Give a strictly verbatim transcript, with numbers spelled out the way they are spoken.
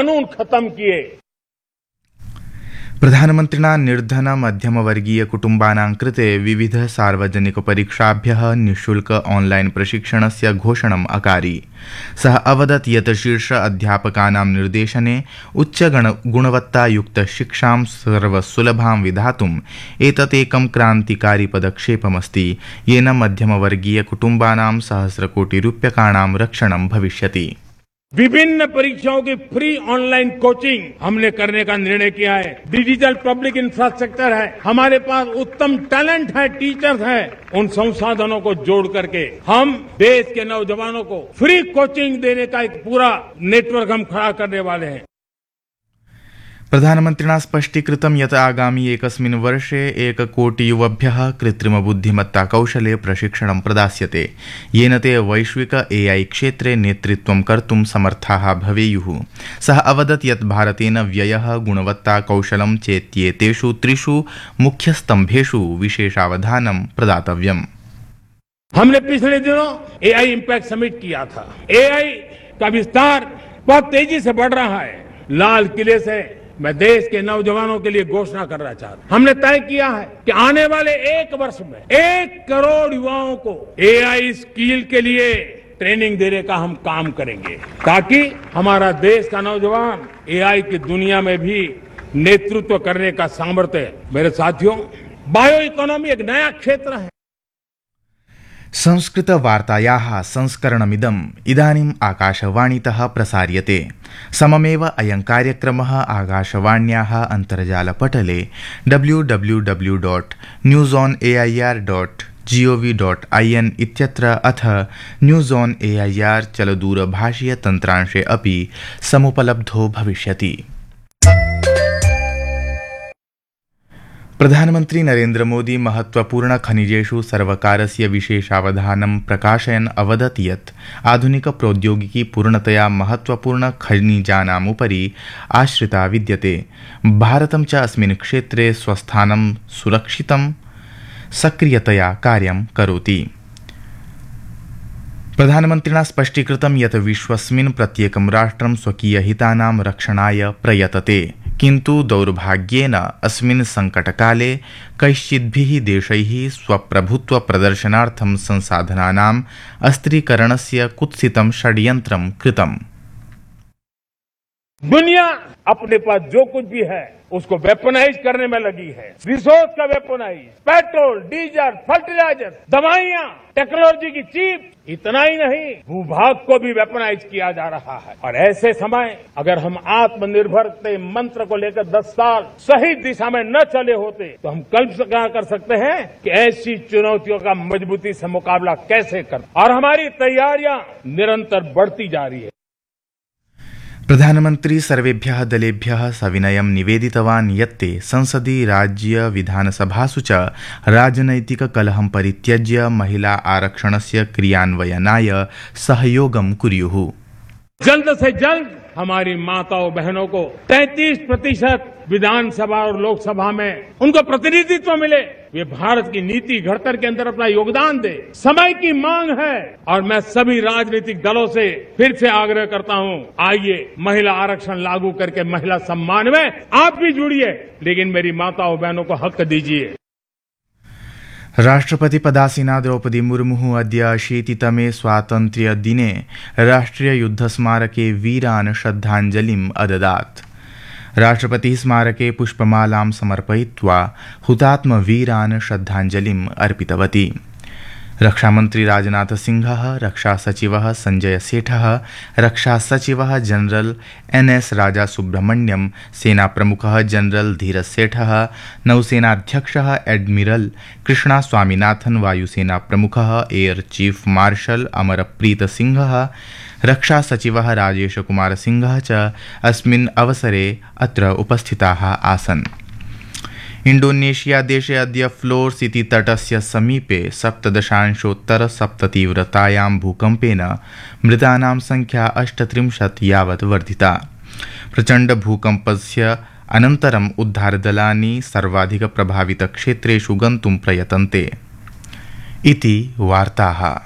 कानून खत्म किए। प्रधानमन्त्रिणा निर्धन मध्यमवर्गीय कुटुम्बानां कृते विविध सार्वजनिक परीक्षाभ्यः निःशुल्क ऑनलाइन प्रशिक्षणस्य घोषणम् अकारि। सः अवदत् यत् शीर्ष अध्यापकानां निर्देशने उच्च गुणवत्तायुक्त शिक्षां सर्वसुलभां विधातुम् एतत् एकं क्रान्तिकारी पदक्षेपमस्ति, येन मध्यमवर्गीय कुटुम्बानां सहस्रकोटिरूप्यकाणां रक्षणं भविष्यति। विभिन्न परीक्षाओं की फ्री ऑनलाइन कोचिंग हमने करने का निर्णय किया है। डिजिटल पब्लिक इंफ्रास्ट्रक्चर है, हमारे पास उत्तम टैलेंट है, टीचर्स हैं। उन संसाधनों को जोड़ करके हम देश के नौजवानों को फ्री कोचिंग देने का एक पूरा नेटवर्क हम खड़ा करने वाले हैं। प्रधानमन्त्रिणा स्पष्टीकृतं यत् आगामि एकस्मिन् वर्षे एककोटियुवभ्यः कृत्रिमबुद्धिमत्ता कौशले प्रशिक्षणं प्रदास्यते, येन ते वैश्विक एआई क्षेत्रे नेतृत्वं कर्तुं समर्थाः भवेयुः। सः अवदत् यत् भारतेन व्ययः, गुणवत्ता, कौशलं चेत्येतेषु त्रिषु मुख्यस्तम्भेषु विशेषावधानं प्रदातव्यम्। हमने पिछले दिनों एआई इम्पैक्ट समिट किया था। एआई का विस्तार बहुत तेजी से बढ़ रहा है। लाल किले से मैं देश के नौजवानों के लिए घोषणा करना चाहता हूं। हमने तय किया है कि आने वाले एक वर्ष में एक करोड़ युवाओं को एआई स्किल के लिए ट्रेनिंग देने का हम काम करेंगे, ताकि हमारा देश का नौजवान एआई की दुनिया में भी नेतृत्व करने का सामर्थ्य। मेरे साथियों, बायो इकोनॉमी एक नया क्षेत्र है। संस्कृत वार्तायाः संस्करणमिदम् इदानीम् आकाशवाणीतः प्रसार्यते। सममेव अयं कार्यक्रमः आकाशवाण्याः अन्तर्जालपटले W W W dot news on A I R dot G O V dot I N इत्यत्र अथ news on A I R चलदूरभाषीय तन्त्रांशे अपि समुपलब्धो भविष्यति। प्रधानमन्त्री नरेन्द्र मोदी महत्वपूर्ण खनिजेषु सर्वकारस्य विशेषावधानं प्रकाशयन् अवदत् यत् आधुनिक प्रौद्योगिकी पूर्णतया महत्वपूर्ण खनिजानाम् उपरि आश्रिता विद्यते। भारतं च अस्मिन् क्षेत्रे स्वस्थानं सुरक्षितं सक्रियतया कार्यं करोति। प्रधानमन्त्रिणा स्पष्टीकृतं यत् विश्वस्मिन् प्रत्येकं राष्ट्रं स्वकीयहितानां रक्षणाय प्रयतते, किन्तु दौर्भाग्येन अस्मिन् संकटकाले कैश्चिद्भिः देशैः स्वप्रभुत्व प्रदर्शनार्थं संसाधनानाम् अस्त्रीकरणस्य कुत्सितं षड्यन्त्रं कृतम्। दुनिया अपने पास जो कुछ भी है उसको वेपनाइज करने में लगी है। रिसोर्स का वेपनाइज, पेट्रोल, डीजल, फर्टिलाइजर, दवाइयां, टेक्नोलॉजी की चीप, इतना ही नहीं भूभाग को भी वेपनाइज किया जा रहा है। और ऐसे समय अगर हम आत्मनिर्भरता मंत्र को लेकर दस साल सही दिशा में न चले होते तो हम कल्पना कर सकते हैं कि ऐसी चुनौतियों का मजबूती से मुकाबला कैसे कर। और हमारी तैयारियां निरंतर बढ़ती जा रही है। प्रधानमन्त्री सर्वेभ्यः दलेभ्यः सविनयं निवेदितवान् यत्ते संसदि, राज्य विधानसभासु च राजनैतिक कलहं परित्यज्य महिला आरक्षणस्य क्रियान्वयनाय सहयोगं कुर्युः। जल्द से जल्द हमारी माताओं बहनों को तैंतीस प्रतिशत विधानसभा और लोकसभा में उनको प्रतिनिधित्व मिले, वे भारत की नीति घड़तर के अंदर अपना योगदान दे। समय की मांग है और मैं सभी राजनीतिक दलों से फिर से आग्रह करता हूं, आइए महिला आरक्षण लागू करके महिला सम्मान में आप भी जुड़िए, लेकिन मेरी माताओं बहनों को हक दीजिए। राष्ट्रपति पदासीना द्रौपदी मुर्मु अद्य अशीतितमे स्वातन्त्र्य दिने राष्ट्रिय युद्ध स्मारके वीरान् श्रद्धाञ्जलिम् अददात्। राष्ट्रपति स्मारके पुष्पमालां समर्पयित्वा हुतात्मवीरान् श्रद्धाञ्जलिम् अर्पितवती। रक्षामन्त्री राजनाथ सिंहः, रक्षा सचिवः संजय सेठः, रक्षा सचिवः जनरल एन एस राजा सुब्रह्मण्यम, सेना प्रमुखः जनरल धीरज सेठः, नौसेनाध्यक्षः एडमिरल कृष्णा स्वामीनाथन, वायुसेना प्रमुखः एयर चीफ मार्शल अमरप्रीत सिंहः, रक्षा सचिवः राजेश कुमार सिंहः च अस्मिन् अवसरे अत्र उपस्थिताः आसन्। इंडोनेशिया देशे अद्य फ्लोर्स इति तटस्य समीपे सप्तदशांशोत्तर सप्ततीव्रतायां भूकम्पेन मृतानां संख्या अष्टत्रिंशत् यावत् वर्धिता। प्रचण्ड भूकम्पस्य अनन्तरम् उद्धारदलानि सर्वाधिक प्रभावित क्षेत्रेषु गन्तुं प्रयतन्ते इति वार्ताः।